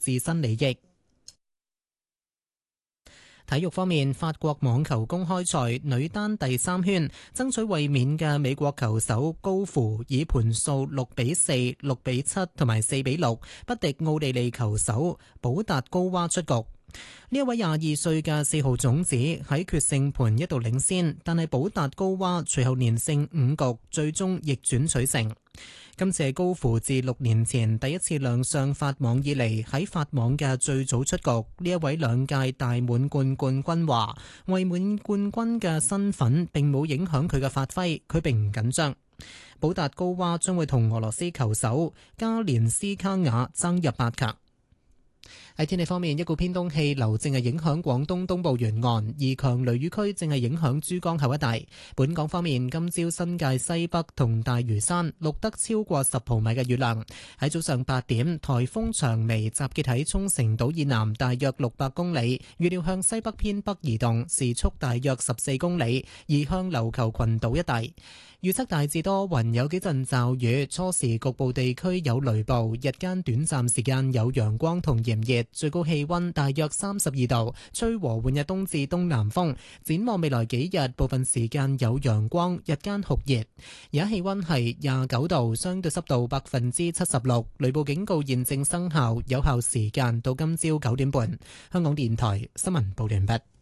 自身利益。體育方面，法國網球公開賽女單第3圈，爭取衛冕嘅美國球手高芙以盤數6-4、6-7同埋4-6不敵奧地利球手保達高娃出局。呢一位22歲嘅4號種子喺決勝盤一度領先，但係保達高娃隨後連勝5局，最終逆轉取勝。今次係高芙自6年前第一次亮相法網以嚟喺法網嘅最早出局。呢一位2屆大滿貫冠軍話，衛冕冠軍嘅身份並冇影響佢嘅發揮，佢並唔緊張。保達高娃將會同俄羅斯球手加連斯卡雅爭入8強。喺天氣方面，一股偏東氣流正係影響廣東東部沿岸，而強雷雨區正係影響珠江口一帶。本港方面，今朝新界西北同大嶼山錄得超過10毫米嘅雨量。喺早上8點，颱風長眉集結喺沖繩島以南大約600公里，預料向西北偏北移動，時速大約14公里，移向琉球群島一帶。預測大致多雲，有幾陣驟雨，初時局部地區有雷暴，日間短暫時間有陽光同炎熱，最高氣溫大約32度，吹和緩嘅東至東南風。展望未來幾日，部分時間有陽光，日間酷熱。而家氣溫係29度，相對濕度76%，雷暴警告現正生效，有效時間到今朝9點半。香港電台新聞報道完畢。